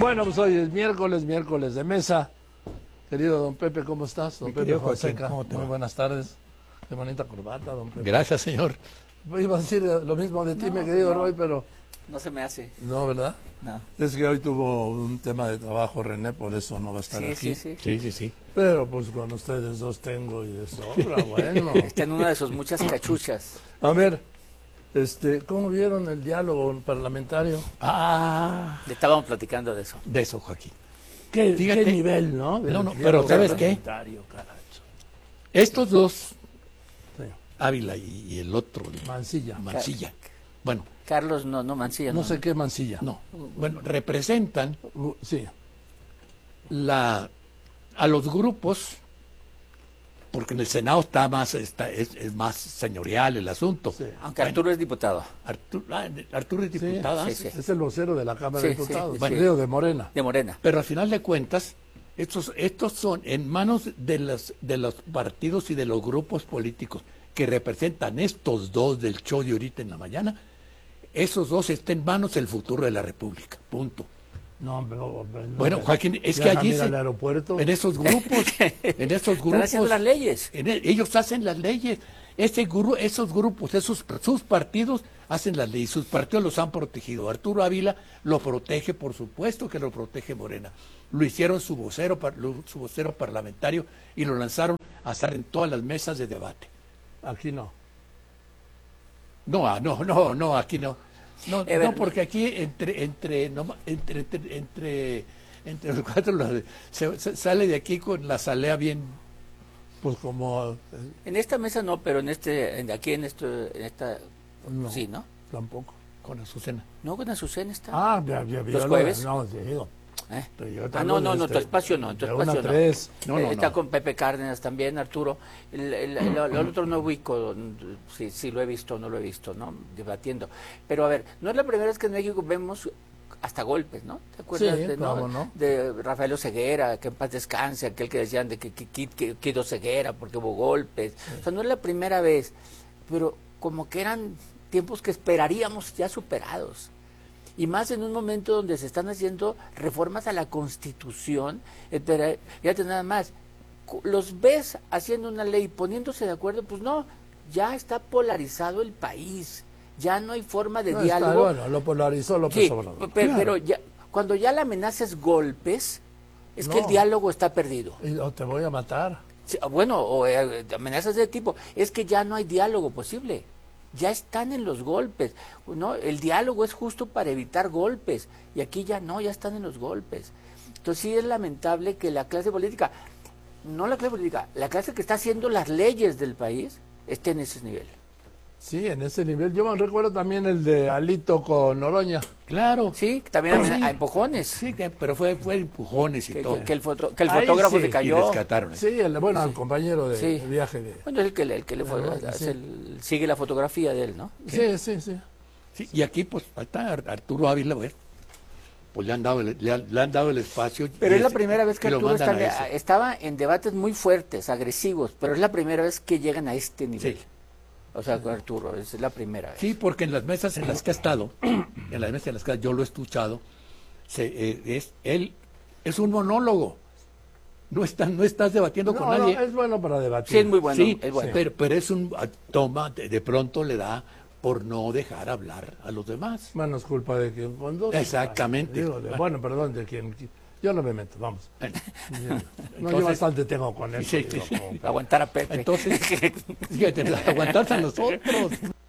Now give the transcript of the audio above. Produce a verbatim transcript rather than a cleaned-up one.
Bueno, pues hoy es miércoles, miércoles de mesa. Querido don Pepe, ¿cómo estás? Don Mi Pepe querido Fonseca, Joaquín, ¿cómo te muy va? buenas tardes. Qué bonita corbata, don Pepe. Gracias, señor. Iba a decir lo mismo de ti, No, mi querido no. Roy, pero No se me hace. no, ¿verdad? No. Es que hoy tuvo un tema de trabajo René, por eso no va a estar Sí, aquí. sí, sí. Sí, sí, sí. Pero pues con ustedes dos tengo y de sobra, bueno. Está en una de sus muchas cachuchas. A ver, este, ¿cómo vieron el diálogo parlamentario? Ah, Le estábamos platicando de eso. de eso, Joaquín. ¿Qué, Fíjate. qué nivel, no? Del No, no, diálogo pero ¿sabes qué? parlamentario, caracho. Estos dos, Sí. Ávila y, y el otro, el Mancilla. Mancilla. Bueno, Carlos, no, no, Mancilla. No No, sé qué Mancilla. no. Bueno, representan Uh, Sí. la a los grupos, porque en el Senado está más, está, es, es más señorial el asunto. Sí. Aunque Arturo es diputado. Arturo, ah, Arturo es Sí, diputado, sí, sí. Es el vocero de la Cámara de Sí, sí, Diputados. sí. Bueno, digo, de Morena. De Morena. pero al final de cuentas, estos, estos son en manos de los, de los partidos y de los grupos políticos que representan estos dos del show de ahorita en la mañana, esos dos están en manos del futuro de la República, punto. No, pero, pero no, Bueno, Joaquín, es ya que allí ir se- al aeropuerto. en esos grupos, en esos Están haciendo grupos, las leyes. en e- ellos hacen las leyes. Ese gru- esos grupos, esos sus partidos hacen las leyes, sus partidos los han protegido. Arturo Ávila lo protege, por supuesto que lo protege Morena. Lo hicieron su vocero, par- lo- su vocero parlamentario y lo lanzaron a estar en todas las mesas de debate. Aquí no. No, ah, no, no, no, aquí no. No, Eh, ver- no, porque aquí entre entre no, entre entre entre, entre los cuatro los- se, se sale de aquí con la salea bien. Pues como... eh, En esta mesa no, pero en este, en- aquí en esto, en esta, No. sí, ¿no? Tampoco. Con Azucena. No, con Azucena está. Ah, ya, ya, ¿Los ya lo- jueves? No, te digo. ¿Eh? Pero yo te Ah, hablo no, no, de no, este- tu espacio no, tu de una espacio a no. tres. No, Eh, no, está no. con Pepe Cárdenas también, Arturo. El, el- el- el otro no ubico, si sí, lo he visto o no lo he visto, ¿no? Debatiendo. Pero a ver, no es la primera vez que en México vemos hasta golpes, ¿no? ¿Te acuerdas Sí, de, cómo no. de Rafael Oseguera, que en paz descanse, aquel que decían de que, que, que, que quedó ceguera porque hubo golpes? O sea, no es la primera vez, pero como que eran tiempos que esperaríamos ya superados. Y más en un momento donde se están haciendo reformas a la Constitución. Espera, fíjate nada más, cu- los ves haciendo una ley, poniéndose de acuerdo, pues no, ya está polarizado el país, ya no hay forma de No, está, diálogo. bueno, lo polarizó López Sí, Obrador. pe- Claro. pero ya, cuando ya la amenaza es golpes, es que No. el diálogo está perdido. Y, o te voy a matar. Sí, bueno, o eh, amenazas de tipo, es que ya no hay diálogo posible, ya están en los golpes, ¿no? El diálogo es justo para evitar golpes, y aquí ya no, ya están en los golpes. Entonces sí es lamentable que la clase política, no la clase política, la clase que está haciendo las leyes del país, esté en ese nivel. Sí, en ese nivel. Yo me recuerdo también el de Alito con Noroña. Claro. Sí, también Sí. hay empujones, Sí, que- pero fue fue empujones y que, todo. que- que el, foto- que el Ahí fotógrafo sí, se y cayó. rescataron. Sí, el, bueno, al compañero de, Sí. de viaje de... Bueno, es el que le, el que le fue- Bueno, hace sí. el- sigue la fotografía de él, ¿no? Sí, sí, sí. Sí, y aquí pues ahí está Ar- Arturo Ávila, bueno, pues le han dado el, le han, le han dado el espacio. Pero y es la es- primera vez que y lo Arturo mandan está- a eso. estaba en debates muy fuertes, agresivos, pero es la primera vez que llegan a este nivel. Sí. O sea, con Arturo, es la primera vez. Sí, porque en las mesas en las que ha estado, en las mesas en las que yo lo he escuchado, se, eh, es él es un monólogo. No estás no estás debatiendo No, con no, nadie. es bueno para debatir. Sí, es muy bueno. sí, es bueno. pero, pero es un ah, toma, de, de pronto le da por no dejar hablar a los demás. Bueno, es culpa de quien conduce. Exactamente. Digo, de- bueno, perdón, de quien... Yo no me meto, vamos. Bueno, No, Entonces- yo bastante tengo con eso. Sí, digo, sí. como- Aguantar a Pepe. entonces, fíjate, aguantarse a nosotros.